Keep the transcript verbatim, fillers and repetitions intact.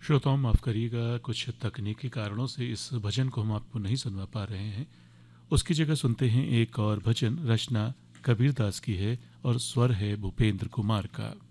श्रोताओं माफ़ करिएगा, कुछ तकनीकी कारणों से इस भजन को हम आपको नहीं सुनवा पा रहे हैं। उसकी जगह सुनते हैं एक और भजन, रचना कबीरदास की है और स्वर है भूपेंद्र कुमार का।